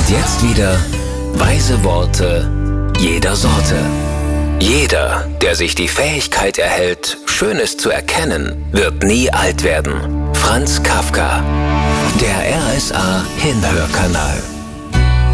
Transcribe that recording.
Und jetzt wieder weise Worte jeder Sorte. Jeder, der sich die Fähigkeit erhält, Schönes zu erkennen, wird nie alt werden. Franz Kafka. Der RSA Hinhörkanal.